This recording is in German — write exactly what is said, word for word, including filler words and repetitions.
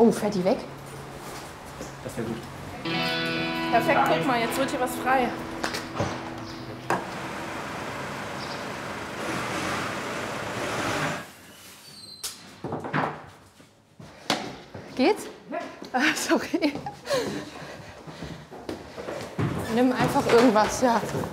Oh, fährt die weg? Das wäre gut. Perfekt, guck mal, jetzt wird hier was frei. Geht's? Ah, sorry. Nimm einfach irgendwas, ja.